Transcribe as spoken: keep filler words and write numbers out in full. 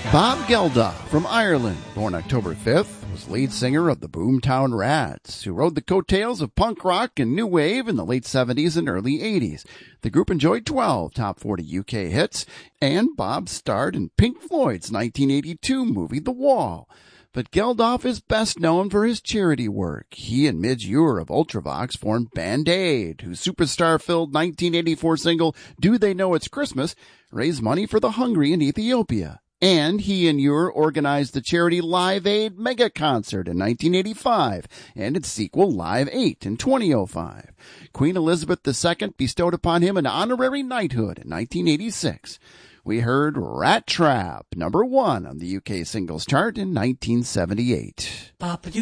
Bob Geldof from Ireland, born October fifth, was lead singer of the Boomtown Rats, who rode the coattails of punk rock and new wave in the late seventies and early eighties. The group enjoyed twelve top forty U K hits, and Bob starred in Pink Floyd's nineteen eighty-two movie The Wall. But Geldof is best known for his charity work. He and Midge Ure of Ultravox formed Band Aid, whose superstar-filled nineteen eighty-four single Do They Know It's Christmas raised money for the hungry in Ethiopia. And he and Ure organized the charity Live Aid Mega Concert in nineteen eighty-five and its sequel Live eight in two thousand five. Queen Elizabeth the Second bestowed upon him an honorary knighthood in nineteen eighty-six. We heard Rat Trap, number one on the U K singles chart in nineteen seventy-eight.